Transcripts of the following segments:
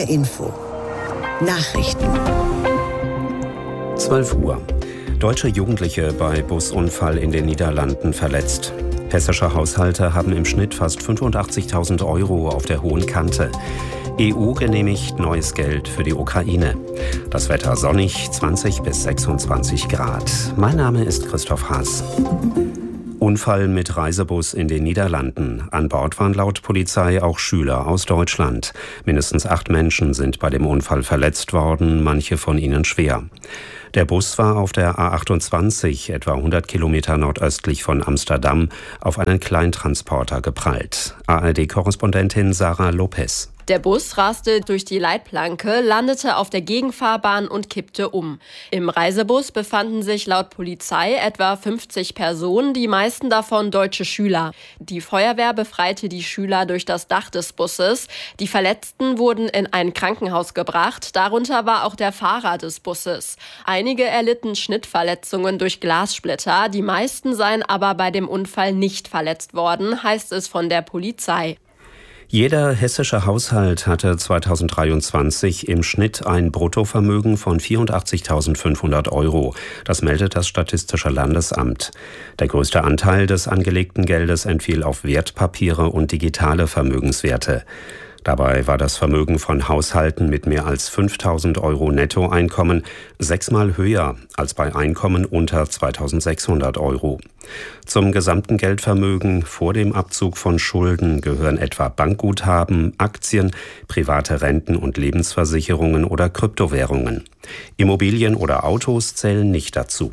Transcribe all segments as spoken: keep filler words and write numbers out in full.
R Info. Nachrichten. zwölf Uhr. Deutsche Jugendliche bei Busunfall in den Niederlanden verletzt. Hessische Haushalte haben im Schnitt fast fünfundachtzigtausend Euro auf der hohen Kante. E U genehmigt neues Geld für die Ukraine. Das Wetter sonnig, zwanzig bis sechsundzwanzig Grad. Mein Name ist Christoph Haas. Unfall mit Reisebus in den Niederlanden. An Bord waren laut Polizei auch Schüler aus Deutschland. Mindestens acht Menschen sind bei dem Unfall verletzt worden, manche von ihnen schwer. Der Bus war auf der A achtundzwanzig, etwa hundert Kilometer nordöstlich von Amsterdam, auf einen Kleintransporter geprallt. A R D-Korrespondentin Sarah Lopez. Der Bus raste durch die Leitplanke, landete auf der Gegenfahrbahn und kippte um. Im Reisebus befanden sich laut Polizei etwa fünfzig Personen, die meisten davon deutsche Schüler. Die Feuerwehr befreite die Schüler durch das Dach des Busses. Die Verletzten wurden in ein Krankenhaus gebracht, darunter war auch der Fahrer des Busses. Einige erlitten Schnittverletzungen durch Glassplitter, die meisten seien aber bei dem Unfall nicht verletzt worden, heißt es von der Polizei. Jeder hessische Haushalt hatte zweitausenddreiundzwanzig im Schnitt ein Bruttovermögen von vierundachtzigtausendfünfhundert Euro. Das meldet das Statistische Landesamt. Der größte Anteil des angelegten Geldes entfiel auf Wertpapiere und digitale Vermögenswerte. Dabei war das Vermögen von Haushalten mit mehr als fünftausend Euro Nettoeinkommen sechsmal höher als bei Einkommen unter zweitausendsechshundert Euro. Zum gesamten Geldvermögen vor dem Abzug von Schulden gehören etwa Bankguthaben, Aktien, private Renten- und Lebensversicherungen oder Kryptowährungen. Immobilien oder Autos zählen nicht dazu.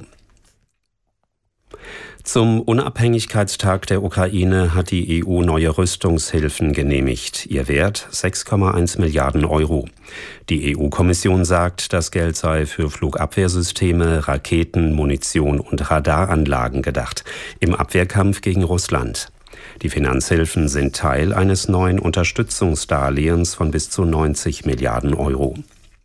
Zum Unabhängigkeitstag der Ukraine hat die E U neue Rüstungshilfen genehmigt. Ihr Wert sechs Komma eins Milliarden Euro. Die E U-Kommission sagt, das Geld sei für Flugabwehrsysteme, Raketen, Munition und Radaranlagen gedacht, im Abwehrkampf gegen Russland. Die Finanzhilfen sind Teil eines neuen Unterstützungsdarlehens von bis zu neunzig Milliarden Euro.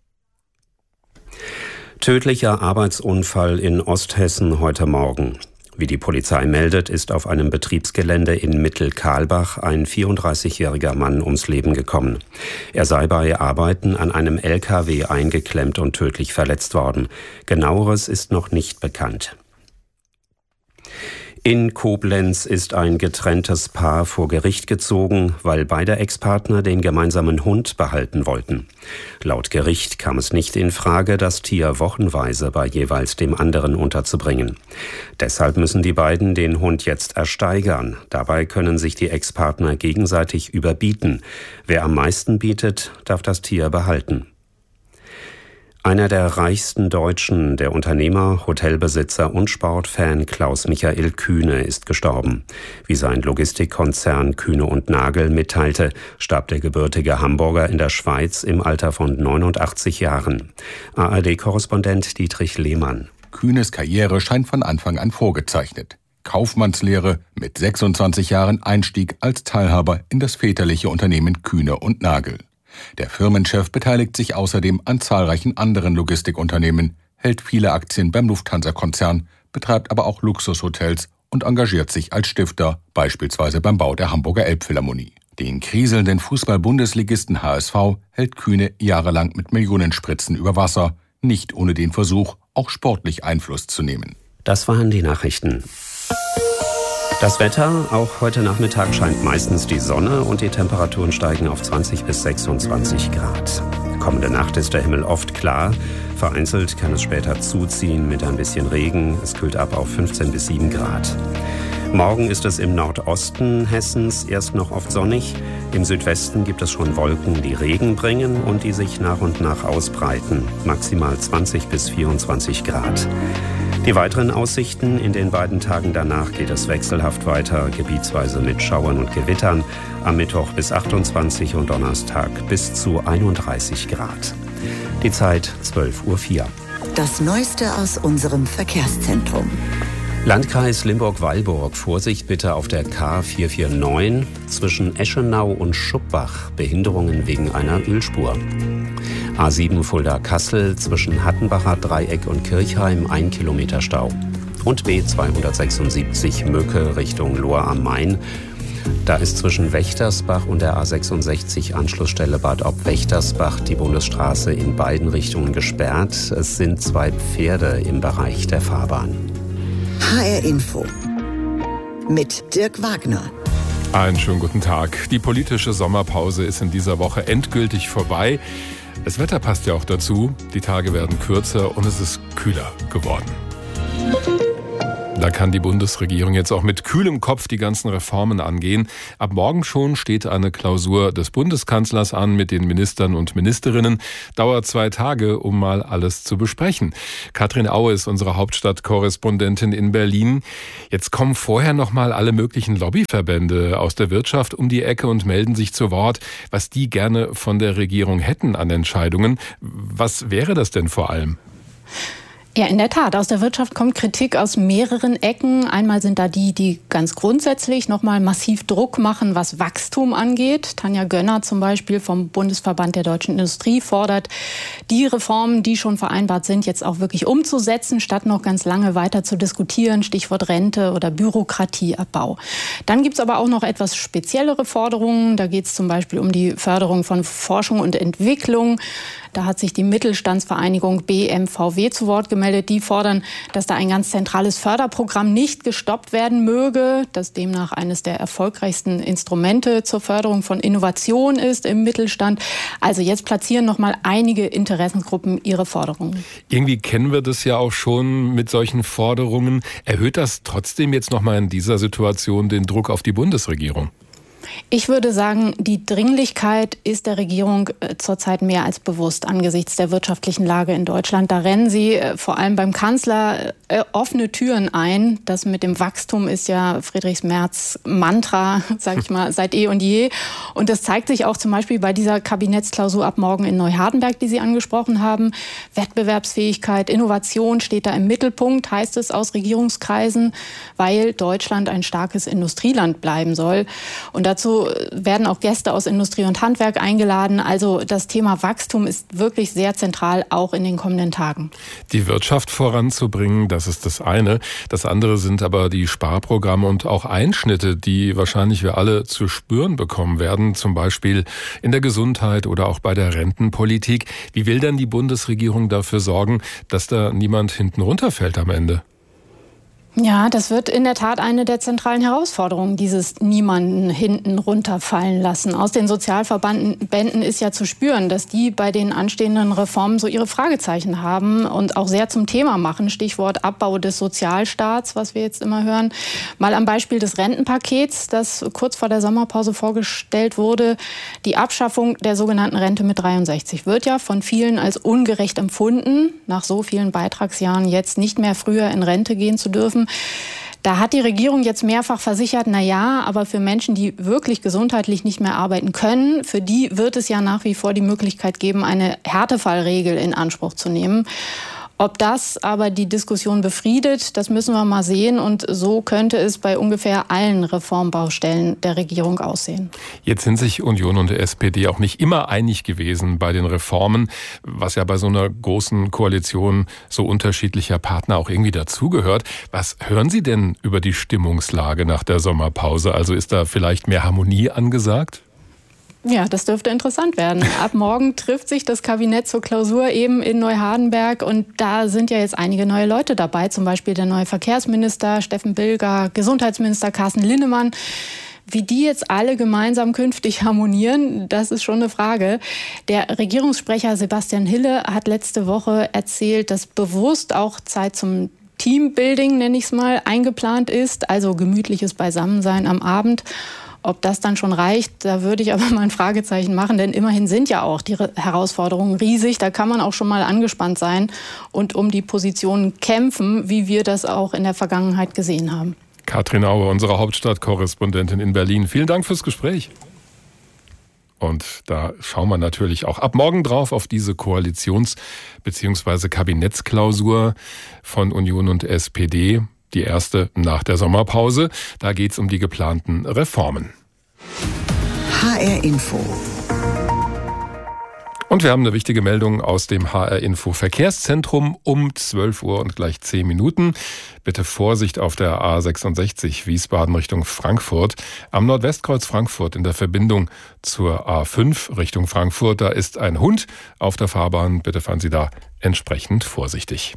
Tödlicher Arbeitsunfall in Osthessen heute Morgen. Wie die Polizei meldet, ist auf einem Betriebsgelände in Mittelkahlbach ein vierunddreißigjähriger Mann ums Leben gekommen. Er sei bei Arbeiten an einem L K W eingeklemmt und tödlich verletzt worden. Genaueres ist noch nicht bekannt. In Koblenz ist ein getrenntes Paar vor Gericht gezogen, weil beide Ex-Partner den gemeinsamen Hund behalten wollten. Laut Gericht kam es nicht in Frage, das Tier wochenweise bei jeweils dem anderen unterzubringen. Deshalb müssen die beiden den Hund jetzt ersteigern. Dabei können sich die Ex-Partner gegenseitig überbieten. Wer am meisten bietet, darf das Tier behalten. Einer der reichsten Deutschen, der Unternehmer, Hotelbesitzer und Sportfan Klaus-Michael Kühne ist gestorben. Wie sein Logistikkonzern Kühne und Nagel mitteilte, starb der gebürtige Hamburger in der Schweiz im Alter von neunundachtzig Jahren. A R D-Korrespondent Dietrich Lehmann. Kühnes Karriere scheint von Anfang an vorgezeichnet. Kaufmannslehre, mit sechsundzwanzig Jahren Einstieg als Teilhaber in das väterliche Unternehmen Kühne und Nagel. Der Firmenchef beteiligt sich außerdem an zahlreichen anderen Logistikunternehmen, hält viele Aktien beim Lufthansa-Konzern, betreibt aber auch Luxushotels und engagiert sich als Stifter, beispielsweise beim Bau der Hamburger Elbphilharmonie. Den kriselnden Fußball-Bundesligisten H S V hält Kühne jahrelang mit Millionenspritzen über Wasser, nicht ohne den Versuch, auch sportlich Einfluss zu nehmen. Das waren die Nachrichten. Das Wetter, auch heute Nachmittag scheint meistens die Sonne und die Temperaturen steigen auf zwanzig bis sechsundzwanzig Grad. Kommende Nacht ist der Himmel oft klar. Vereinzelt kann es später zuziehen mit ein bisschen Regen. Es kühlt ab auf fünfzehn bis sieben Grad. Morgen ist es im Nordosten Hessens erst noch oft sonnig. Im Südwesten gibt es schon Wolken, die Regen bringen und die sich nach und nach ausbreiten. Maximal zwanzig bis vierundzwanzig Grad. Die weiteren Aussichten: in den beiden Tagen danach geht es wechselhaft weiter, gebietsweise mit Schauern und Gewittern. Am Mittwoch bis achtundzwanzig und Donnerstag bis zu einunddreißig Grad. Die Zeit zwölf Uhr vier. Das Neueste aus unserem Verkehrszentrum. Landkreis Limburg-Weilburg, Vorsicht bitte auf der K vierhundertneunundvierzig zwischen Eschenau und Schuppbach, Behinderungen wegen einer Ölspur. A sieben Fulda-Kassel zwischen Hattenbacher Dreieck und Kirchheim, ein Kilometer Stau. Und B zweihundertsechsundsiebzig Mücke Richtung Lohr am Main. Da ist zwischen Wächtersbach und der A sechsundsechzig Anschlussstelle Bad Ob-Wächtersbach die Bundesstraße in beiden Richtungen gesperrt. Es sind zwei Pferde im Bereich der Fahrbahn. H R Info mit Dirk Wagner. Einen schönen guten Tag. Die politische Sommerpause ist in dieser Woche endgültig vorbei. Das Wetter passt ja auch dazu. Die Tage werden kürzer und es ist kühler geworden. Da kann die Bundesregierung jetzt auch mit kühlem Kopf die ganzen Reformen angehen. Ab morgen schon steht eine Klausur des Bundeskanzlers an mit den Ministern und Ministerinnen. Dauert zwei Tage, um mal alles zu besprechen. Katrin Aue ist unsere Hauptstadtkorrespondentin in Berlin. Jetzt kommen vorher noch mal alle möglichen Lobbyverbände aus der Wirtschaft um die Ecke und melden sich zu Wort, was die gerne von der Regierung hätten an Entscheidungen. Was wäre das denn vor allem? Ja, in der Tat. Aus der Wirtschaft kommt Kritik aus mehreren Ecken. Einmal sind da die, die ganz grundsätzlich nochmal massiv Druck machen, was Wachstum angeht. Tanja Gönner zum Beispiel vom Bundesverband der deutschen Industrie fordert, die Reformen, die schon vereinbart sind, jetzt auch wirklich umzusetzen, statt noch ganz lange weiter zu diskutieren. Stichwort Rente oder Bürokratieabbau. Dann gibt's aber auch noch etwas speziellere Forderungen. Da geht es zum Beispiel um die Förderung von Forschung und Entwicklung. Da hat sich die Mittelstandsvereinigung B M V W zu Wort gemeldet. Die fordern, dass da ein ganz zentrales Förderprogramm nicht gestoppt werden möge, das demnach eines der erfolgreichsten Instrumente zur Förderung von Innovation ist im Mittelstand. Also jetzt platzieren noch mal einige Interessengruppen ihre Forderungen. Irgendwie kennen wir das ja auch schon mit solchen Forderungen. Erhöht das trotzdem jetzt noch mal in dieser Situation den Druck auf die Bundesregierung? Ich würde sagen, die Dringlichkeit ist der Regierung zurzeit mehr als bewusst angesichts der wirtschaftlichen Lage in Deutschland. Da rennen sie vor allem beim Kanzler offene Türen ein. Das mit dem Wachstum ist ja Friedrich Merz Mantra, sag ich mal, seit eh und je. Und das zeigt sich auch zum Beispiel bei dieser Kabinettsklausur ab morgen in Neuhardenberg, die Sie angesprochen haben. Wettbewerbsfähigkeit, Innovation steht da im Mittelpunkt, heißt es aus Regierungskreisen, weil Deutschland ein starkes Industrieland bleiben soll. Und dazu werden auch Gäste aus Industrie und Handwerk eingeladen. Also das Thema Wachstum ist wirklich sehr zentral, auch in den kommenden Tagen. Die Wirtschaft voranzubringen, das ist das eine. Das andere sind aber die Sparprogramme und auch Einschnitte, die wahrscheinlich wir alle zu spüren bekommen werden, zum Beispiel in der Gesundheit oder auch bei der Rentenpolitik. Wie will denn die Bundesregierung dafür sorgen, dass da niemand hinten runterfällt am Ende? Ja, das wird in der Tat eine der zentralen Herausforderungen, dieses niemanden hinten runterfallen lassen. Aus den Sozialverbänden ist ja zu spüren, dass die bei den anstehenden Reformen so ihre Fragezeichen haben und auch sehr zum Thema machen. Stichwort Abbau des Sozialstaats, was wir jetzt immer hören. Mal am Beispiel des Rentenpakets, das kurz vor der Sommerpause vorgestellt wurde. Die Abschaffung der sogenannten Rente mit dreiundsechzig wird ja von vielen als ungerecht empfunden, nach so vielen Beitragsjahren jetzt nicht mehr früher in Rente gehen zu dürfen. Da hat die Regierung jetzt mehrfach versichert, na ja, aber für Menschen, die wirklich gesundheitlich nicht mehr arbeiten können, für die wird es ja nach wie vor die Möglichkeit geben, eine Härtefallregel in Anspruch zu nehmen. Ob das aber die Diskussion befriedet, das müssen wir mal sehen. Und so könnte es bei ungefähr allen Reformbaustellen der Regierung aussehen. Jetzt sind sich Union und S P D auch nicht immer einig gewesen bei den Reformen, was ja bei so einer großen Koalition so unterschiedlicher Partner auch irgendwie dazugehört. Was hören Sie denn über die Stimmungslage nach der Sommerpause? Also ist da vielleicht mehr Harmonie angesagt? Ja, das dürfte interessant werden. Ab morgen trifft sich das Kabinett zur Klausur eben in Neuhardenberg und da sind ja jetzt einige neue Leute dabei, zum Beispiel der neue Verkehrsminister Steffen Bilger, Gesundheitsminister Carsten Linnemann. Wie die jetzt alle gemeinsam künftig harmonieren, das ist schon eine Frage. Der Regierungssprecher Sebastian Hille hat letzte Woche erzählt, dass bewusst auch Zeit zum Teambuilding, nenne ich es mal, eingeplant ist, also gemütliches Beisammensein am Abend. Ob das dann schon reicht, da würde ich aber mal ein Fragezeichen machen, denn immerhin sind ja auch die Herausforderungen riesig. Da kann man auch schon mal angespannt sein und um die Positionen kämpfen, wie wir das auch in der Vergangenheit gesehen haben. Katrin Aue, unsere Hauptstadtkorrespondentin in Berlin. Vielen Dank fürs Gespräch. Und da schauen wir natürlich auch ab morgen drauf auf diese Koalitions- bzw. Kabinettsklausur von Union und S P D. Die erste nach der Sommerpause. Da geht es um die geplanten Reformen. H R Info. Und wir haben eine wichtige Meldung aus dem H R-Info Verkehrszentrum um zwölf Uhr und gleich zehn Minuten. Bitte Vorsicht auf der A sechsundsechzig Wiesbaden Richtung Frankfurt. Am Nordwestkreuz Frankfurt in der Verbindung zur A fünf Richtung Frankfurt, da ist ein Hund auf der Fahrbahn. Bitte fahren Sie da entsprechend vorsichtig.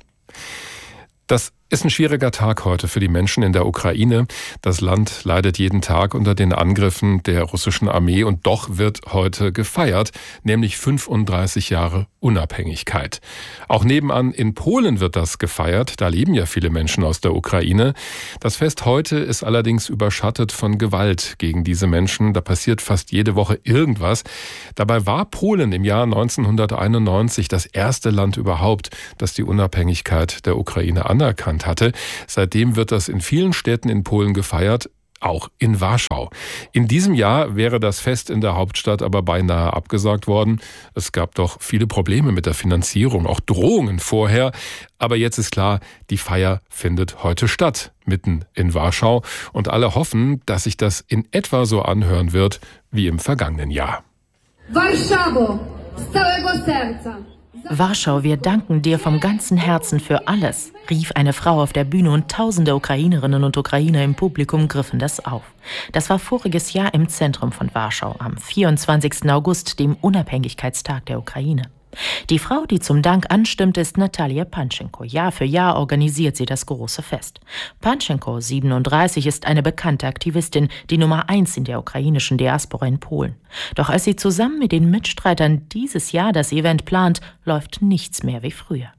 Das ist ein schwieriger Tag heute für die Menschen in der Ukraine. Das Land leidet jeden Tag unter den Angriffen der russischen Armee und doch wird heute gefeiert, nämlich fünfunddreißig Jahre Unabhängigkeit. Auch nebenan in Polen wird das gefeiert, da leben ja viele Menschen aus der Ukraine. Das Fest heute ist allerdings überschattet von Gewalt gegen diese Menschen. Da passiert fast jede Woche irgendwas. Dabei war Polen im Jahr neunzehnhunderteinundneunzig das erste Land überhaupt, das die Unabhängigkeit der Ukraine anerkannt hatte. Seitdem wird das in vielen Städten in Polen gefeiert, auch in Warschau. In diesem Jahr wäre das Fest in der Hauptstadt aber beinahe abgesagt worden. Es gab doch viele Probleme mit der Finanzierung, auch Drohungen vorher. Aber jetzt ist klar, die Feier findet heute statt, mitten in Warschau. Und alle hoffen, dass sich das in etwa so anhören wird wie im vergangenen Jahr. Warschau, z całego serca. Warschau, wir danken dir vom ganzen Herzen für alles, rief eine Frau auf der Bühne und tausende Ukrainerinnen und Ukrainer im Publikum griffen das auf. Das war voriges Jahr im Zentrum von Warschau, am vierundzwanzigsten August, dem Unabhängigkeitstag der Ukraine. Die Frau, die zum Dank anstimmt, ist Natalia Panchenko. Jahr für Jahr organisiert sie das große Fest. Panchenko, siebenunddreißig, ist eine bekannte Aktivistin, die Nummer eins in der ukrainischen Diaspora in Polen. Doch als sie zusammen mit den Mitstreitern dieses Jahr das Event plant, läuft nichts mehr wie früher.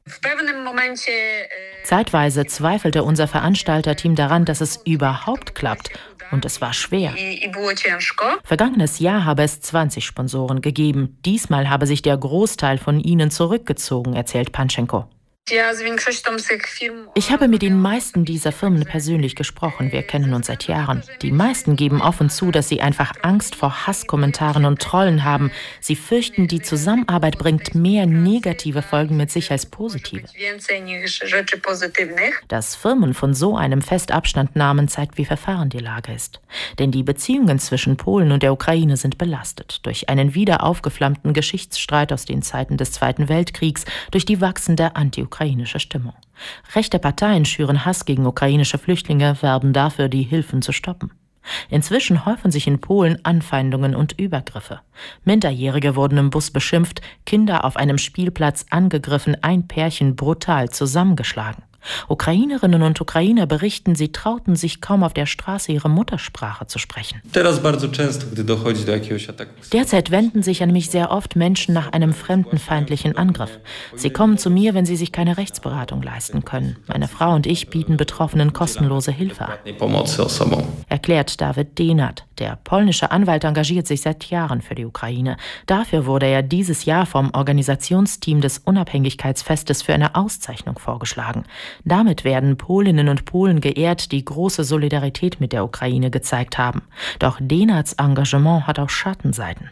Zeitweise zweifelte unser Veranstalterteam daran, dass es überhaupt klappt. Und es war schwer. Vergangenes Jahr habe es zwanzig Sponsoren gegeben. Diesmal habe sich der Großteil von ihnen zurückgezogen, erzählt Panchenko. Ich habe mit den meisten dieser Firmen persönlich gesprochen. Wir kennen uns seit Jahren. Die meisten geben offen zu, dass sie einfach Angst vor Hasskommentaren und Trollen haben. Sie fürchten, die Zusammenarbeit bringt mehr negative Folgen mit sich als positive. Dass Firmen von so einem Fest Abstand nahmen, zeigt, wie verfahren die Lage ist. Denn die Beziehungen zwischen Polen und der Ukraine sind belastet. Durch einen wieder aufgeflammten Geschichtsstreit aus den Zeiten des Zweiten Weltkriegs, durch die wachsende Anti- ukrainische Stimmung. Rechte Parteien schüren Hass gegen ukrainische Flüchtlinge, werben dafür, die Hilfen zu stoppen. Inzwischen häufen sich in Polen Anfeindungen und Übergriffe. Minderjährige wurden im Bus beschimpft, Kinder auf einem Spielplatz angegriffen, ein Pärchen brutal zusammengeschlagen. Ukrainerinnen und Ukrainer berichten, sie trauten sich kaum auf der Straße ihre Muttersprache zu sprechen. Derzeit wenden sich an mich sehr oft Menschen nach einem fremdenfeindlichen Angriff. Sie kommen zu mir, wenn sie sich keine Rechtsberatung leisten können. Meine Frau und ich bieten Betroffenen kostenlose Hilfe an, erklärt David Denat. Der polnische Anwalt engagiert sich seit Jahren für die Ukraine. Dafür wurde er dieses Jahr vom Organisationsteam des Unabhängigkeitsfestes für eine Auszeichnung vorgeschlagen. Damit werden Polinnen und Polen geehrt, die große Solidarität mit der Ukraine gezeigt haben. Doch Denats Engagement hat auch Schattenseiten.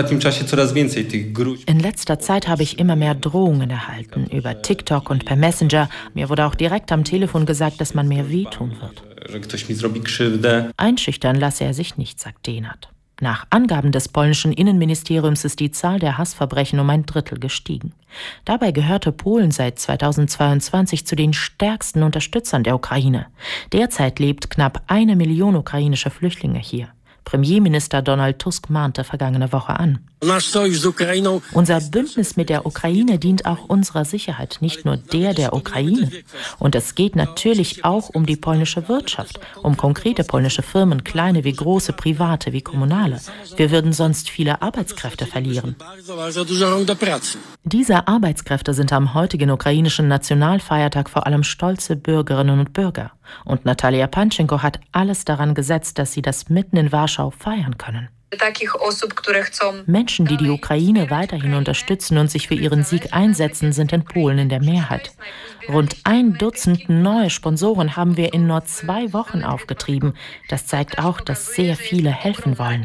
In letzter Zeit habe ich immer mehr Drohungen erhalten, über TikTok und per Messenger. Mir wurde auch direkt am Telefon gesagt, dass man mir wehtun wird. Einschüchtern lasse er sich nicht, sagt Denat. Nach Angaben des polnischen Innenministeriums ist die Zahl der Hassverbrechen um ein Drittel gestiegen. Dabei gehörte Polen seit zweitausendzweiundzwanzig zu den stärksten Unterstützern der Ukraine. Derzeit lebt knapp eine Million ukrainische Flüchtlinge hier. Premierminister Donald Tusk mahnte vergangene Woche an. Unser Bündnis mit der Ukraine dient auch unserer Sicherheit, nicht nur der der Ukraine. Und es geht natürlich auch um die polnische Wirtschaft, um konkrete polnische Firmen, kleine wie große, private wie kommunale. Wir würden sonst viele Arbeitskräfte verlieren. Diese Arbeitskräfte sind am heutigen ukrainischen Nationalfeiertag vor allem stolze Bürgerinnen und Bürger. Und Natalia Panchenko hat alles daran gesetzt, dass sie das mitten in Warschau feiern können. Menschen, die die Ukraine weiterhin unterstützen und sich für ihren Sieg einsetzen, sind in Polen in der Mehrheit. Rund ein Dutzend neue Sponsoren haben wir in nur zwei Wochen aufgetrieben. Das zeigt auch, dass sehr viele helfen wollen.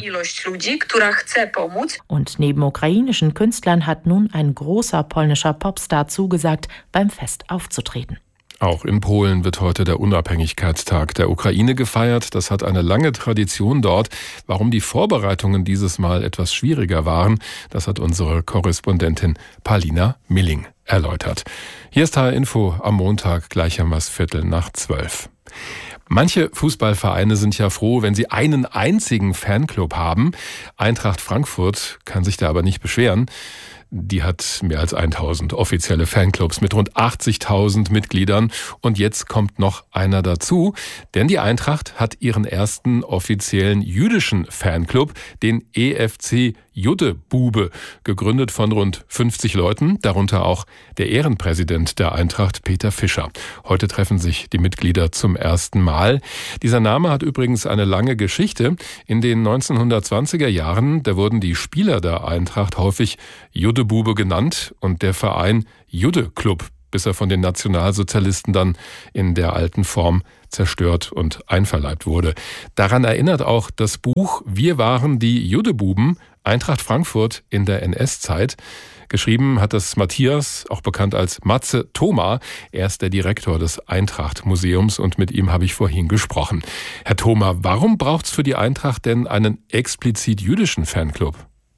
Und neben ukrainischen Künstlern hat nun ein großer polnischer Popstar zugesagt, beim Fest aufzutreten. Auch in Polen wird heute der Unabhängigkeitstag der Ukraine gefeiert. Das hat eine lange Tradition dort. Warum die Vorbereitungen dieses Mal etwas schwieriger waren, das hat unsere Korrespondentin Palina Milling erläutert. Hier ist H R Info am Montag gleichermaßen Viertel nach zwölf. Manche Fußballvereine sind ja froh, wenn sie einen einzigen Fanclub haben. Eintracht Frankfurt kann sich da aber nicht beschweren. Die hat mehr als tausend offizielle Fanclubs mit rund achtzigtausend Mitgliedern. Und jetzt kommt noch einer dazu, denn die Eintracht hat ihren ersten offiziellen jüdischen Fanclub, den E F C Juddebube, gegründet von rund fünfzig Leuten, darunter auch der Ehrenpräsident der Eintracht, Peter Fischer. Heute treffen sich die Mitglieder zum ersten Mal. Dieser Name hat übrigens eine lange Geschichte. In den neunzehnhundertzwanziger Jahren, da wurden die Spieler der Eintracht häufig Juddebube genannt und der Verein Jude-Club, bis er von den Nationalsozialisten dann in der alten Form zerstört und einverleibt wurde. Daran erinnert auch das Buch Wir waren die Juddebuben, Eintracht Frankfurt in der N S-Zeit. Geschrieben hat das Matthias, auch bekannt als Matze Thoma. Er ist der Direktor des Eintracht-Museums und mit ihm habe ich vorhin gesprochen. Herr Thoma, warum braucht es für die Eintracht denn einen explizit jüdischen Fanclub?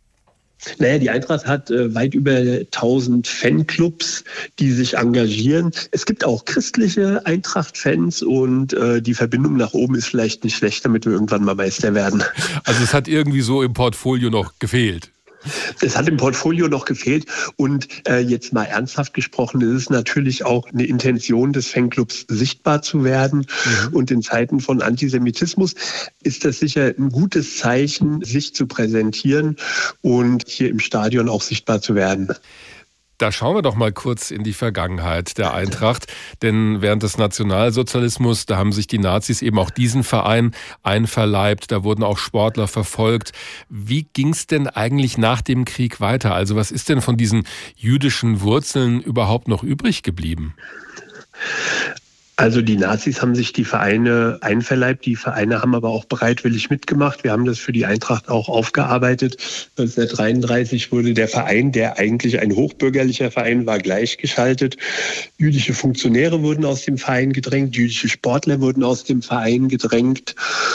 Naja, die Eintracht hat äh, weit über tausend Fanclubs, die sich engagieren. Es gibt auch christliche Eintracht-Fans und äh, die Verbindung nach oben ist vielleicht nicht schlecht, damit wir irgendwann mal Meister werden. Also es hat irgendwie so im Portfolio noch gefehlt. Es hat im Portfolio noch gefehlt und äh, jetzt mal ernsthaft gesprochen, es ist natürlich auch eine Intention des Fanclubs, sichtbar zu werden. Mhm. Und in Zeiten von Antisemitismus ist das sicher ein gutes Zeichen, sich zu präsentieren und hier im Stadion auch sichtbar zu werden. Da schauen wir doch mal kurz in die Vergangenheit der Eintracht, denn während des Nationalsozialismus, da haben sich die Nazis eben auch diesen Verein einverleibt, da wurden auch Sportler verfolgt. Wie ging es denn eigentlich nach dem Krieg weiter? Also was ist denn von diesen jüdischen Wurzeln überhaupt noch übrig geblieben? Also die Nazis haben sich die Vereine einverleibt, die Vereine haben aber auch bereitwillig mitgemacht. Wir haben das für die Eintracht auch aufgearbeitet. neunzehnhundertdreiunddreißig wurde der Verein, der eigentlich ein hochbürgerlicher Verein war, gleichgeschaltet. Jüdische Funktionäre wurden aus dem Verein gedrängt, jüdische Sportler wurden aus dem Verein gedrängt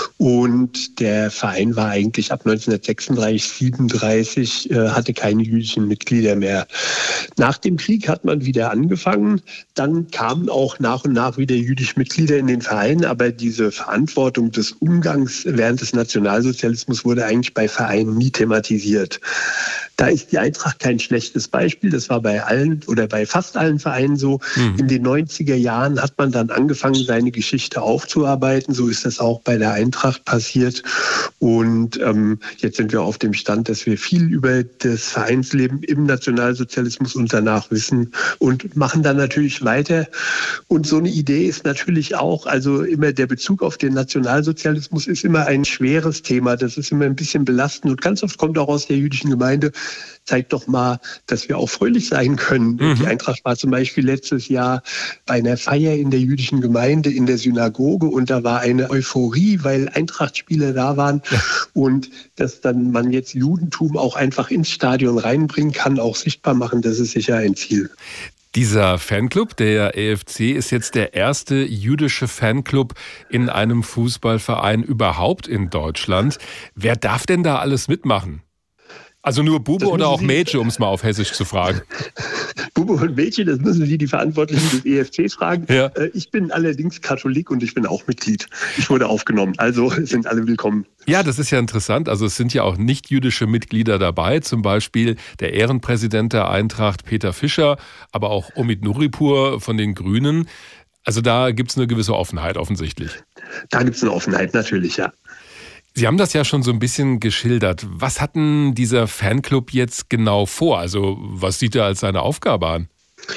und der Verein war eigentlich ab neunzehnhundertsechsunddreißig, siebenunddreißig, äh, hatte keine jüdischen Mitglieder mehr. Nach dem Krieg hat man wieder angefangen, dann kamen auch nach und nach wieder jüdische Mitglieder in den Verein, aber diese Verantwortung des Umgangs während des Nationalsozialismus wurde eigentlich bei Vereinen nie thematisiert. Da ist die Eintracht kein schlechtes Beispiel. Das war bei allen oder bei fast allen Vereinen so. Mhm. In den neunziger Jahren hat man dann angefangen, seine Geschichte aufzuarbeiten. So ist das auch bei der Eintracht passiert. Und ähm, jetzt sind wir auf dem Stand, dass wir viel über das Vereinsleben im Nationalsozialismus und danach wissen und machen dann natürlich weiter. Und so eine Idee ist natürlich auch, also immer der Bezug auf den Nationalsozialismus ist immer ein schweres Thema. Das ist immer ein bisschen belastend und ganz oft kommt auch aus der jüdischen Gemeinde, zeigt doch mal, dass wir auch fröhlich sein können. Mhm. Die Eintracht war zum Beispiel letztes Jahr bei einer Feier in der jüdischen Gemeinde in der Synagoge und da war eine Euphorie, weil Eintracht-Spieler da waren. Ja. Und dass dann man jetzt Judentum auch einfach ins Stadion reinbringen kann, auch sichtbar machen, das ist sicher ein Ziel. Dieser Fanclub, der E F C, ist jetzt der erste jüdische Fanclub in einem Fußballverein überhaupt in Deutschland. Wer darf denn da alles mitmachen? Also nur Bube oder auch Mädchen, um es mal auf Hessisch zu fragen? Bube und Mädchen, das müssen Sie die Verantwortlichen des E F Cs fragen. Ja. Ich bin allerdings Katholik und ich bin auch Mitglied. Ich wurde aufgenommen, also sind alle willkommen. Ja, das ist ja interessant. Also es sind ja auch nicht-jüdische Mitglieder dabei, zum Beispiel der Ehrenpräsident der Eintracht, Peter Fischer, aber auch Omid Nuripur von den Grünen. Also da gibt es eine gewisse Offenheit offensichtlich. Da gibt es eine Offenheit, natürlich, ja. Sie haben das ja schon so ein bisschen geschildert. Was hat denn dieser Fanclub jetzt genau vor? Also was sieht er als seine Aufgabe an?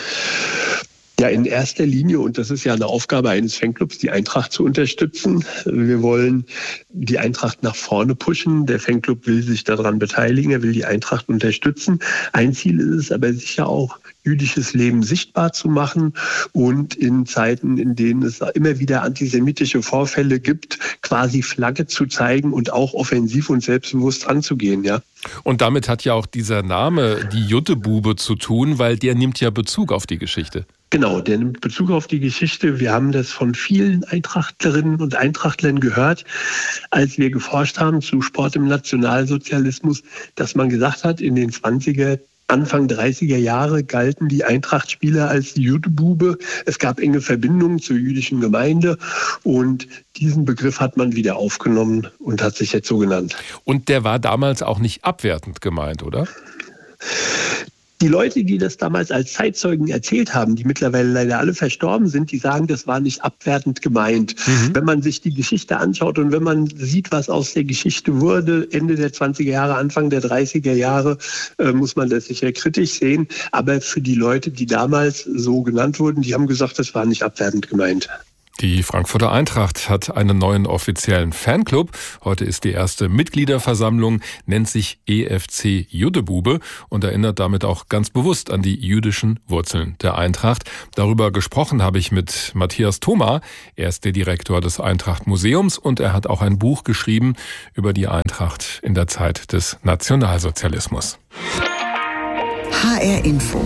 Ja, in erster Linie, und das ist ja eine Aufgabe eines Fanclubs, die Eintracht zu unterstützen. Wir wollen die Eintracht nach vorne pushen. Der Fanclub will sich daran beteiligen, er will die Eintracht unterstützen. Ein Ziel ist es aber sicher auch, jüdisches Leben sichtbar zu machen und in Zeiten, in denen es immer wieder antisemitische Vorfälle gibt, quasi Flagge zu zeigen und auch offensiv und selbstbewusst anzugehen, ja. Und damit hat ja auch dieser Name, die Juddebube, zu tun, weil der nimmt ja Bezug auf die Geschichte. Genau, der nimmt Bezug auf die Geschichte. Wir haben das von vielen Eintrachtlerinnen und Eintrachtlern gehört, als wir geforscht haben zu Sport im Nationalsozialismus, dass man gesagt hat, in den zwanziger, Anfang dreißiger Jahre galten die Eintracht-Spieler als Judebube. Es gab enge Verbindungen zur jüdischen Gemeinde und diesen Begriff hat man wieder aufgenommen und hat sich jetzt so genannt. Und der war damals auch nicht abwertend gemeint, oder? Die Leute, die das damals als Zeitzeugen erzählt haben, die mittlerweile leider alle verstorben sind, die sagen, das war nicht abwertend gemeint. Mhm. Wenn man sich die Geschichte anschaut und wenn man sieht, was aus der Geschichte wurde, Ende der zwanziger Jahre, Anfang der dreißiger Jahre, äh, muss man das sicher kritisch sehen. Aber für die Leute, die damals so genannt wurden, die haben gesagt, das war nicht abwertend gemeint. Die Frankfurter Eintracht hat einen neuen offiziellen Fanclub. Heute ist die erste Mitgliederversammlung, nennt sich E F C Judebube und erinnert damit auch ganz bewusst an die jüdischen Wurzeln der Eintracht. Darüber gesprochen habe ich mit Matthias Thoma. Er ist der Direktor des Eintracht-Museums und er hat auch ein Buch geschrieben über die Eintracht in der Zeit des Nationalsozialismus. H R Info.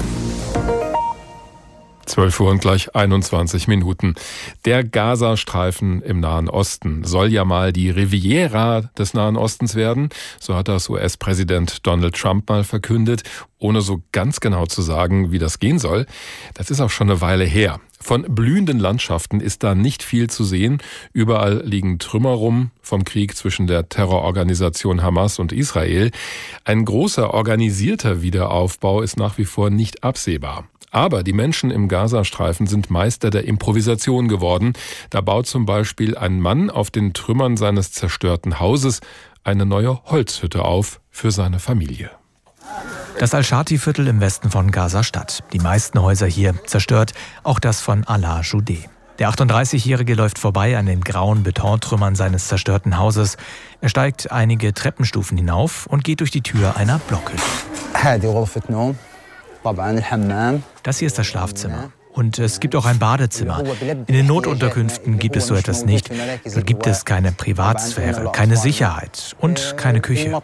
zwölf Uhr und gleich einundzwanzig Minuten. Der Gazastreifen im Nahen Osten soll ja mal die Riviera des Nahen Ostens werden. So hat das U S-Präsident Donald Trump mal verkündet, ohne so ganz genau zu sagen, wie das gehen soll. Das ist auch schon eine Weile her. Von blühenden Landschaften ist da nicht viel zu sehen. Überall liegen Trümmer rum vom Krieg zwischen der Terrororganisation Hamas und Israel. Ein großer organisierter Wiederaufbau ist nach wie vor nicht absehbar. Aber die Menschen im Gazastreifen sind Meister der Improvisation geworden. Da baut zum Beispiel ein Mann auf den Trümmern seines zerstörten Hauses eine neue Holzhütte auf für seine Familie. Das Al-Shati-Viertel im Westen von Gaza-Stadt. Die meisten Häuser hier zerstört, auch das von Alaa Joudeh. Der achtunddreißigjährige läuft vorbei an den grauen Betontrümmern seines zerstörten Hauses. Er steigt einige Treppenstufen hinauf und geht durch die Tür einer Blockhütte. Das hier ist das Schlafzimmer. Und es gibt auch ein Badezimmer. In den Notunterkünften gibt es so etwas nicht. Dort gibt es keine Privatsphäre, keine Sicherheit und keine Küche.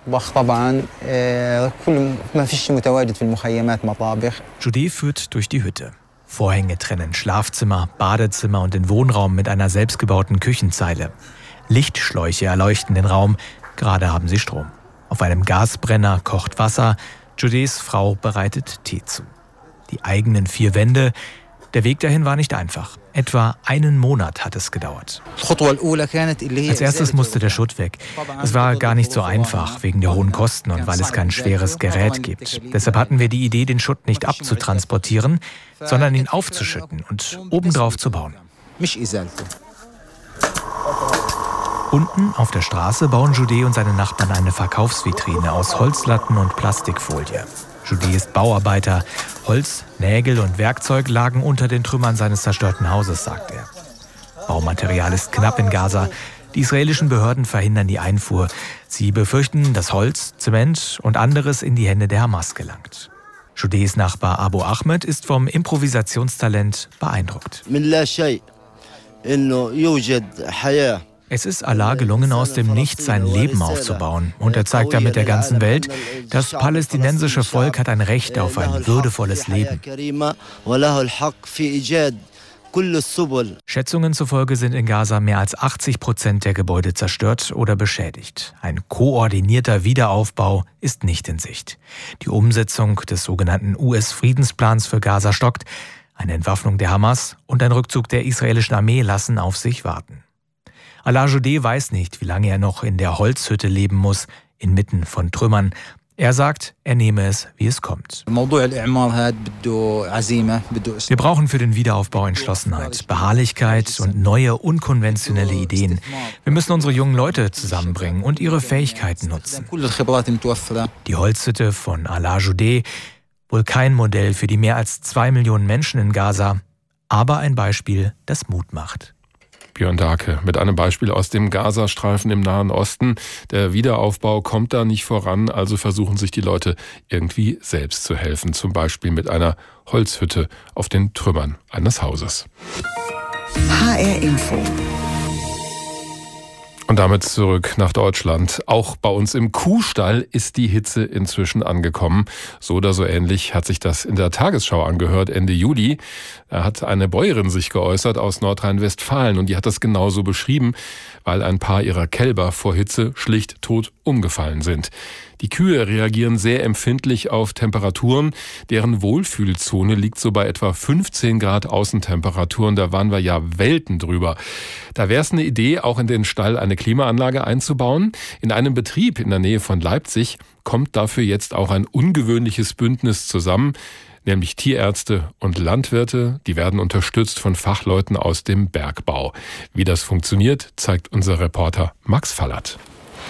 Joudeh führt durch die Hütte. Vorhänge trennen Schlafzimmer, Badezimmer und den Wohnraum mit einer selbstgebauten Küchenzeile. Lichtschläuche erleuchten den Raum. Gerade haben sie Strom. Auf einem Gasbrenner kocht Wasser. Joudehs Frau bereitet Tee zu. Die eigenen vier Wände. Der Weg dahin war nicht einfach. Etwa einen Monat hat es gedauert. Als erstes musste der Schutt weg. Es war gar nicht so einfach, wegen der hohen Kosten und weil es kein schweres Gerät gibt. Deshalb hatten wir die Idee, den Schutt nicht abzutransportieren, sondern ihn aufzuschütten und obendrauf zu bauen. Unten auf der Straße bauen Joudeh und seine Nachbarn eine Verkaufsvitrine aus Holzlatten und Plastikfolie. Joudeh ist Bauarbeiter. Holz, Nägel und Werkzeug lagen unter den Trümmern seines zerstörten Hauses, sagt er. Baumaterial ist knapp in Gaza. Die israelischen Behörden verhindern die Einfuhr. Sie befürchten, dass Holz, Zement und anderes in die Hände der Hamas gelangt. Joudehs Nachbar Abu Ahmed ist vom Improvisationstalent beeindruckt. Es ist Allah gelungen, aus dem Nichts sein Leben aufzubauen. Und er zeigt damit der ganzen Welt, das palästinensische Volk hat ein Recht auf ein würdevolles Leben. Schätzungen zufolge sind in Gaza mehr als achtzig Prozent der Gebäude zerstört oder beschädigt. Ein koordinierter Wiederaufbau ist nicht in Sicht. Die Umsetzung des sogenannten U S-Friedensplans für Gaza stockt. Eine Entwaffnung der Hamas und ein Rückzug der israelischen Armee lassen auf sich warten. Alaa Joudeh weiß nicht, wie lange er noch in der Holzhütte leben muss, inmitten von Trümmern. Er sagt, er nehme es, wie es kommt. Wir brauchen für den Wiederaufbau Entschlossenheit, Beharrlichkeit und neue, unkonventionelle Ideen. Wir müssen unsere jungen Leute zusammenbringen und ihre Fähigkeiten nutzen. Die Holzhütte von Alaa Joudeh, wohl kein Modell für die mehr als zwei Millionen Menschen in Gaza, aber ein Beispiel, das Mut macht. Björn Dahlke mit einem Beispiel aus dem Gazastreifen im Nahen Osten. Der Wiederaufbau kommt da nicht voran, also versuchen sich die Leute irgendwie selbst zu helfen. Zum Beispiel mit einer Holzhütte auf den Trümmern eines Hauses. H R Info. Und damit zurück nach Deutschland. Auch bei uns im Kuhstall ist die Hitze inzwischen angekommen. So oder so ähnlich hat sich das in der Tagesschau angehört Ende Juli. Da hat eine Bäuerin sich geäußert aus Nordrhein-Westfalen und die hat das genauso beschrieben, weil ein paar ihrer Kälber vor Hitze schlicht tot umgefallen sind. Die Kühe reagieren sehr empfindlich auf Temperaturen. Deren Wohlfühlzone liegt so bei etwa fünfzehn Grad Außentemperaturen. Da waren wir ja Welten drüber. Da wäre es eine Idee, auch in den Stall eine Klimaanlage einzubauen. In einem Betrieb in der Nähe von Leipzig kommt dafür jetzt auch ein ungewöhnliches Bündnis zusammen, nämlich Tierärzte und Landwirte. Die werden unterstützt von Fachleuten aus dem Bergbau. Wie das funktioniert, zeigt unser Reporter Max Fallert.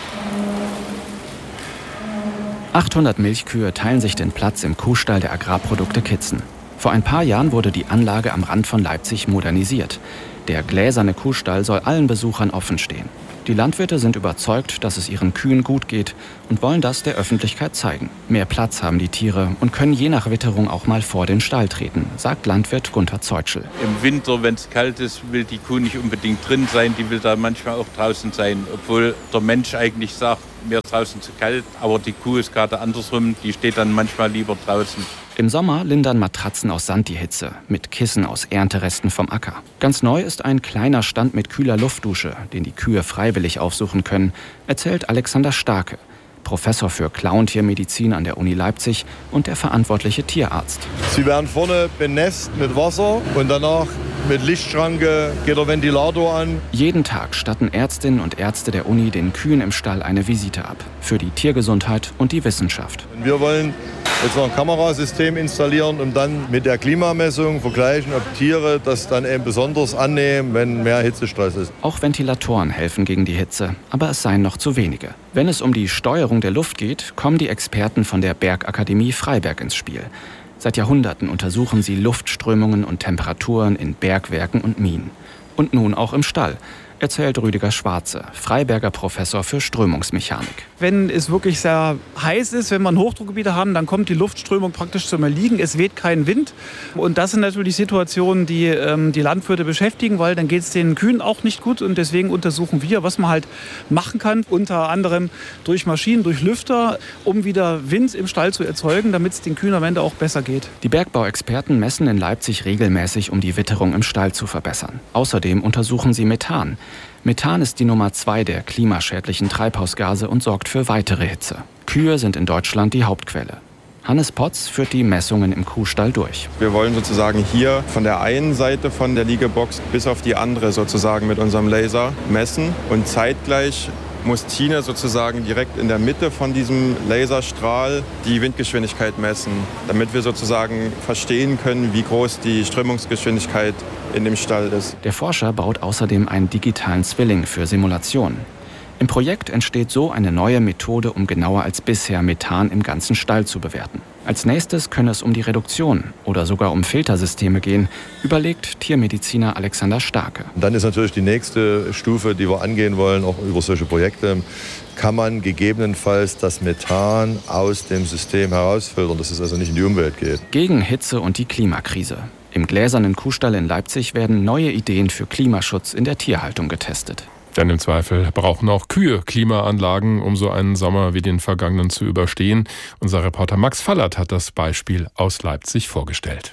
achthundert Milchkühe teilen sich den Platz im Kuhstall der Agrarprodukte Kitzen. Vor ein paar Jahren wurde die Anlage am Rand von Leipzig modernisiert. Der gläserne Kuhstall soll allen Besuchern offen stehen. Die Landwirte sind überzeugt, dass es ihren Kühen gut geht und wollen das der Öffentlichkeit zeigen. Mehr Platz haben die Tiere und können je nach Witterung auch mal vor den Stall treten, sagt Landwirt Gunther Zeutschel. Im Winter, wenn es kalt ist, will die Kuh nicht unbedingt drin sein, die will da manchmal auch draußen sein, obwohl der Mensch eigentlich sagt, mir ist draußen zu kalt, aber die Kuh ist gerade andersrum, die steht dann manchmal lieber draußen. Im Sommer lindern Matratzen aus Sand die Hitze, mit Kissen aus Ernteresten vom Acker. Ganz neu ist ein kleiner Stand mit kühler Luftdusche, den die Kühe freiwillig aufsuchen können, erzählt Alexander Starke, Professor für Klauentiermedizin an der Uni Leipzig und der verantwortliche Tierarzt. Sie werden vorne benässt mit Wasser und danach mit Lichtschranke geht der Ventilator an. Jeden Tag statten Ärztinnen und Ärzte der Uni den Kühen im Stall eine Visite ab. Für die Tiergesundheit und die Wissenschaft. Wir wollen jetzt noch ein Kamerasystem installieren und dann mit der Klimamessung vergleichen, ob Tiere das dann eben besonders annehmen, wenn mehr Hitzestress ist. Auch Ventilatoren helfen gegen die Hitze, aber es seien noch zu wenige. Wenn es um die Steuerung der Luft geht, kommen die Experten von der Bergakademie Freiberg ins Spiel. Seit Jahrhunderten untersuchen sie Luftströmungen und Temperaturen in Bergwerken und Minen. Und nun auch im Stall, erzählt Rüdiger Schwarze, Freiberger Professor für Strömungsmechanik. Wenn es wirklich sehr heiß ist, wenn wir Hochdruckgebiete haben, dann kommt die Luftströmung praktisch zum Erliegen. Es weht kein Wind. Und das sind natürlich Situationen, die ähm, die Landwirte beschäftigen, weil dann geht es den Kühen auch nicht gut. Und deswegen untersuchen wir, was man halt machen kann, unter anderem durch Maschinen, durch Lüfter, um wieder Wind im Stall zu erzeugen, damit es den Kühen am Ende auch besser geht. Die Bergbauexperten messen in Leipzig regelmäßig, um die Witterung im Stall zu verbessern. Außerdem untersuchen sie Methan. Methan ist die Nummer zwei der klimaschädlichen Treibhausgase und sorgt für weitere Hitze. Kühe sind in Deutschland die Hauptquelle. Hannes Potz führt die Messungen im Kuhstall durch. Wir wollen sozusagen hier von der einen Seite von der Liegebox bis auf die andere sozusagen mit unserem Laser messen und zeitgleich muss Tine sozusagen direkt in der Mitte von diesem Laserstrahl die Windgeschwindigkeit messen, damit wir sozusagen verstehen können, wie groß die Strömungsgeschwindigkeit in dem Stall ist. Der Forscher baut außerdem einen digitalen Zwilling für Simulationen. Im Projekt entsteht so eine neue Methode, um genauer als bisher Methan im ganzen Stall zu bewerten. Als nächstes könne es um die Reduktion oder sogar um Filtersysteme gehen, überlegt Tiermediziner Alexander Starke. Und dann ist natürlich die nächste Stufe, die wir angehen wollen, auch über solche Projekte, kann man gegebenenfalls das Methan aus dem System herausfiltern, dass es also nicht in die Umwelt geht. Gegen Hitze und die Klimakrise. Im gläsernen Kuhstall in Leipzig werden neue Ideen für Klimaschutz in der Tierhaltung getestet. Denn im Zweifel brauchen auch Kühe Klimaanlagen, um so einen Sommer wie den vergangenen zu überstehen. Unser Reporter Max Fallert hat das Beispiel aus Leipzig vorgestellt.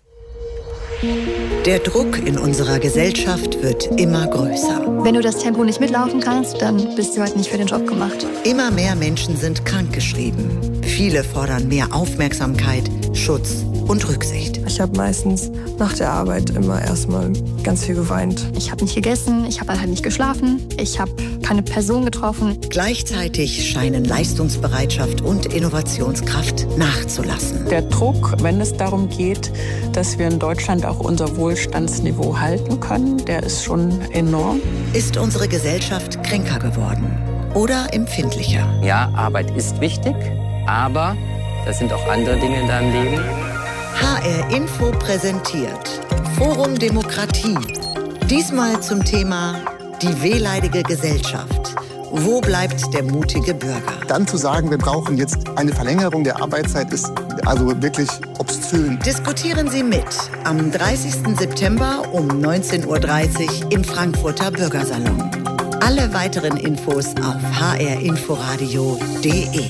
Der Druck in unserer Gesellschaft wird immer größer. Wenn du das Tempo nicht mitlaufen kannst, dann bist du halt nicht für den Job gemacht. Immer mehr Menschen sind krankgeschrieben. Viele fordern mehr Aufmerksamkeit, Schutz und Rücksicht. Ich habe meistens nach der Arbeit immer erstmal ganz viel geweint. Ich habe nicht gegessen, ich habe halt nicht geschlafen, ich habe keine Person getroffen. Gleichzeitig scheinen Leistungsbereitschaft und Innovationskraft nachzulassen. Der Druck, wenn es darum geht, dass wir in Deutschland auch unser Wohlstandsniveau halten können, der ist schon enorm. Ist unsere Gesellschaft kränker geworden oder empfindlicher? Ja, Arbeit ist wichtig, aber das sind auch andere Dinge in deinem Leben. H R Info präsentiert Forum Demokratie. Diesmal zum Thema die wehleidige Gesellschaft. Wo bleibt der mutige Bürger? Dann zu sagen, wir brauchen jetzt eine Verlängerung der Arbeitszeit, ist also wirklich obszön. Diskutieren Sie mit am dreißigsten September um neunzehn Uhr dreißig im Frankfurter Bürgersalon. Alle weiteren Infos auf h r inforadio punkt d e.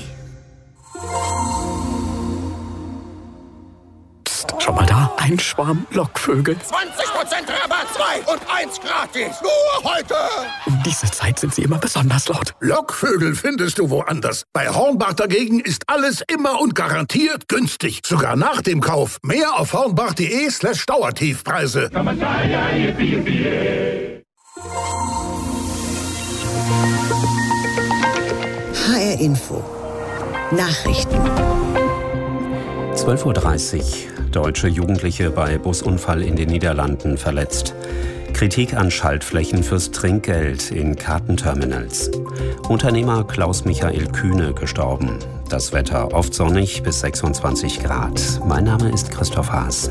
Schon mal da? Ein Schwarm Lockvögel. zwanzig Prozent Rabatt, zwei und eins gratis. Nur heute. Um diese Zeit sind sie immer besonders laut. Lockvögel findest du woanders. Bei Hornbach dagegen ist alles immer und garantiert günstig. Sogar nach dem Kauf. Mehr auf hornbach.de slash Dauertiefpreise. H R Info. Nachrichten. zwölf Uhr dreißig. Deutsche Jugendliche bei Busunfall in den Niederlanden verletzt. Kritik an Schaltflächen fürs Trinkgeld in Kartenterminals. Unternehmer Klaus-Michael Kühne gestorben. Das Wetter oft sonnig bis sechsundzwanzig Grad. Mein Name ist Christoph Haas.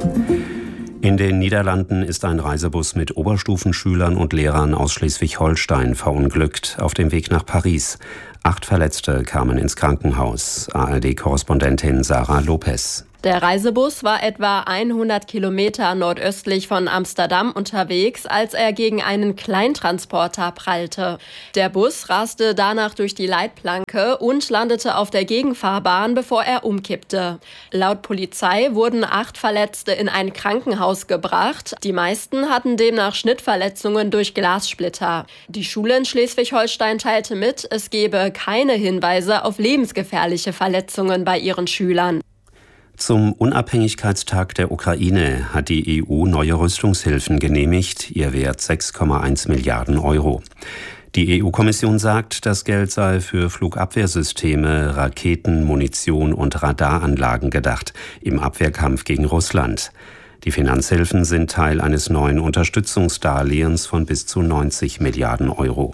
In den Niederlanden ist ein Reisebus mit Oberstufenschülern und Lehrern aus Schleswig-Holstein verunglückt auf dem Weg nach Paris. Acht Verletzte kamen ins Krankenhaus. A R D-Korrespondentin Sarah Lopez. Der Reisebus war etwa hundert Kilometer nordöstlich von Amsterdam unterwegs, als er gegen einen Kleintransporter prallte. Der Bus raste danach durch die Leitplanke und landete auf der Gegenfahrbahn, bevor er umkippte. Laut Polizei wurden acht Verletzte in ein Krankenhaus gebracht. Die meisten hatten demnach Schnittverletzungen durch Glassplitter. Die Schule in Schleswig-Holstein teilte mit, es gebe keine Hinweise auf lebensgefährliche Verletzungen bei ihren Schülern. Zum Unabhängigkeitstag der Ukraine hat die E U neue Rüstungshilfen genehmigt, ihr Wert sechs Komma eins Milliarden Euro. Die E U-Kommission sagt, das Geld sei für Flugabwehrsysteme, Raketen, Munition und Radaranlagen gedacht, im Abwehrkampf gegen Russland. Die Finanzhilfen sind Teil eines neuen Unterstützungsdarlehens von bis zu neunzig Milliarden Euro.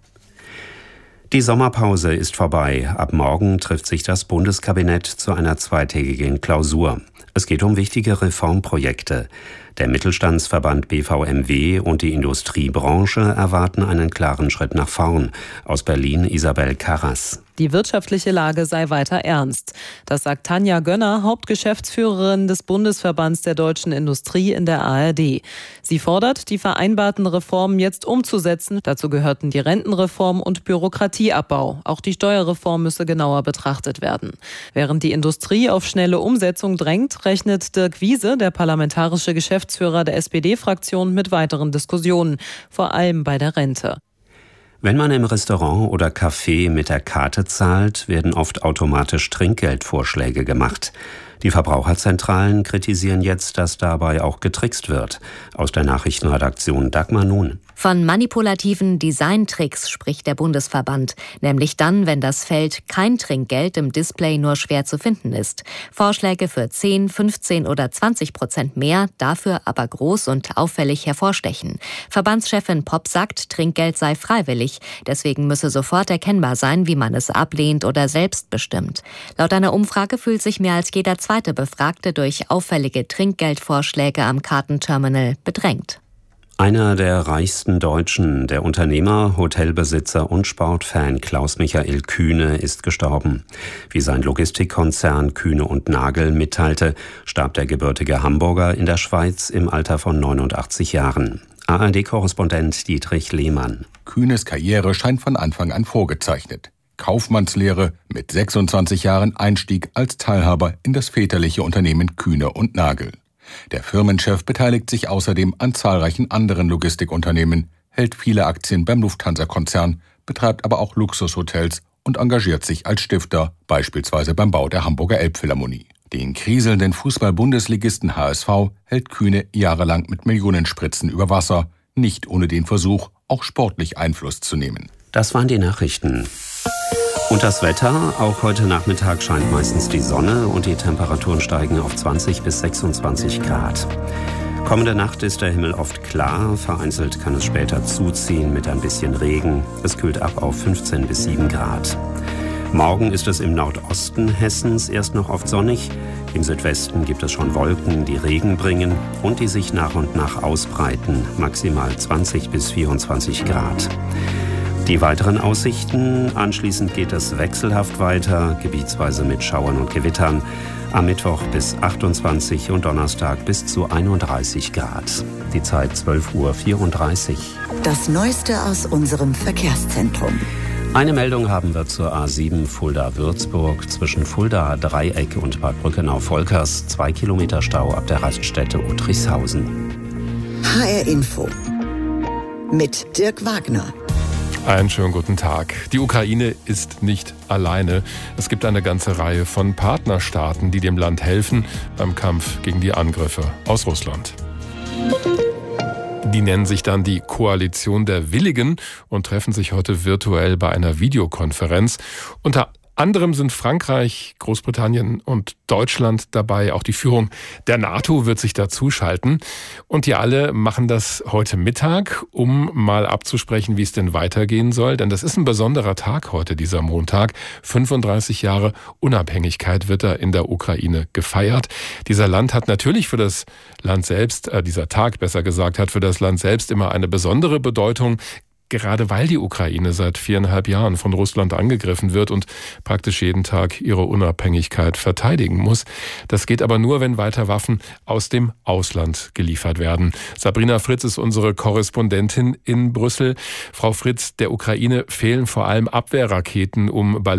Die Sommerpause ist vorbei. Ab morgen trifft sich das Bundeskabinett zu einer zweitägigen Klausur. Es geht um wichtige Reformprojekte. Der Mittelstandsverband B V M W und die Industriebranche erwarten einen klaren Schritt nach vorn. Aus Berlin Isabel Karras. Die wirtschaftliche Lage sei weiter ernst. Das sagt Tanja Gönner, Hauptgeschäftsführerin des Bundesverbands der deutschen Industrie in der A R D. Sie fordert, die vereinbarten Reformen jetzt umzusetzen. Dazu gehörten die Rentenreform und Bürokratieabbau. Auch die Steuerreform müsse genauer betrachtet werden. Während die Industrie auf schnelle Umsetzung drängt, rechnet Dirk Wiese, der parlamentarische Geschäftsführer der S P D-Fraktion, mit weiteren Diskussionen, vor allem bei der Rente. Wenn man im Restaurant oder Café mit der Karte zahlt, werden oft automatisch Trinkgeldvorschläge gemacht. Die Verbraucherzentralen kritisieren jetzt, dass dabei auch getrickst wird. Aus der Nachrichtenredaktion Dagmar Nun. Von manipulativen Designtricks spricht der Bundesverband, nämlich dann, wenn das Feld kein Trinkgeld im Display nur schwer zu finden ist. Vorschläge für zehn, fünfzehn oder zwanzig Prozent mehr, dafür aber groß und auffällig hervorstechen. Verbandschefin Popp sagt, Trinkgeld sei freiwillig, deswegen müsse sofort erkennbar sein, wie man es ablehnt oder selbst bestimmt. Laut einer Umfrage fühlt sich mehr als jeder zweite Befragte durch auffällige Trinkgeldvorschläge am Kartenterminal bedrängt. Einer der reichsten Deutschen, der Unternehmer, Hotelbesitzer und Sportfan Klaus-Michael Kühne ist gestorben. Wie sein Logistikkonzern Kühne und Nagel mitteilte, starb der gebürtige Hamburger in der Schweiz im Alter von neunundachtzig Jahren. A R D-Korrespondent Dietrich Lehmann. Kühnes Karriere scheint von Anfang an vorgezeichnet. Kaufmannslehre, mit sechsundzwanzig Jahren Einstieg als Teilhaber in das väterliche Unternehmen Kühne und Nagel. Der Firmenchef beteiligt sich außerdem an zahlreichen anderen Logistikunternehmen, hält viele Aktien beim Lufthansa-Konzern, betreibt aber auch Luxushotels und engagiert sich als Stifter, beispielsweise beim Bau der Hamburger Elbphilharmonie. Den kriselnden Fußball-Bundesligisten H S V hält Kühne jahrelang mit Millionenspritzen über Wasser, nicht ohne den Versuch, auch sportlich Einfluss zu nehmen. Das waren die Nachrichten. Und das Wetter? Auch heute Nachmittag scheint meistens die Sonne und die Temperaturen steigen auf zwanzig bis sechsundzwanzig Grad. Kommende Nacht ist der Himmel oft klar, vereinzelt kann es später zuziehen mit ein bisschen Regen. Es kühlt ab auf fünfzehn bis sieben Grad. Morgen ist es im Nordosten Hessens erst noch oft sonnig. Im Südwesten gibt es schon Wolken, die Regen bringen und die sich nach und nach ausbreiten, maximal zwanzig bis vierundzwanzig Grad. Die weiteren Aussichten: Anschließend geht es wechselhaft weiter, gebietsweise mit Schauern und Gewittern. Am Mittwoch bis achtundzwanzig und Donnerstag bis zu einunddreißig Grad. Die Zeit zwölf Uhr vierunddreißig. Das Neueste aus unserem Verkehrszentrum. Eine Meldung haben wir zur A sieben Fulda-Würzburg zwischen Fulda Dreieck und Bad Brückenau-Volkers. Zwei Kilometer Stau ab der Raststätte Uttrichshausen. H R Info mit Dirk Wagner. Einen schönen guten Tag. Die Ukraine ist nicht alleine. Es gibt eine ganze Reihe von Partnerstaaten, die dem Land helfen beim Kampf gegen die Angriffe aus Russland. Die nennen sich dann die Koalition der Willigen und treffen sich heute virtuell bei einer Videokonferenz. Unter anderem sind Frankreich, Großbritannien und Deutschland dabei. Auch die Führung der NATO wird sich dazuschalten. Und die alle machen das heute Mittag, um mal abzusprechen, wie es denn weitergehen soll. Denn das ist ein besonderer Tag heute, dieser Montag. fünfunddreißig Jahre Unabhängigkeit wird da in der Ukraine gefeiert. Dieser Land hat natürlich für das Land selbst, äh, dieser Tag besser gesagt, hat für das Land selbst immer eine besondere Bedeutung. Gerade weil die Ukraine seit viereinhalb Jahren von Russland angegriffen wird und praktisch jeden Tag ihre Unabhängigkeit verteidigen muss. Das geht aber nur, wenn weiter Waffen aus dem Ausland geliefert werden. Sabrina Fritz ist unsere Korrespondentin in Brüssel. Frau Fritz, der Ukraine fehlen vor allem Abwehrraketen, um